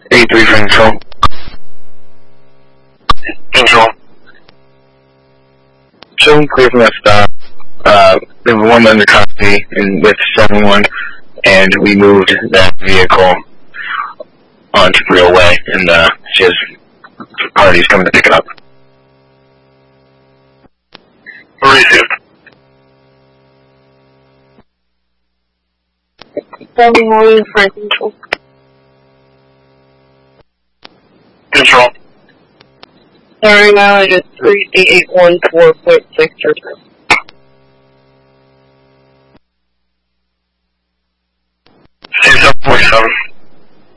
83 for control. Control. Show clear from that stop. We have one under custody and with 71, and we moved that vehicle onto Real Way, and she has parties coming to pick it up. Received. 71 for control. Control. Sorry, now it is 3814.6 your time. 4747.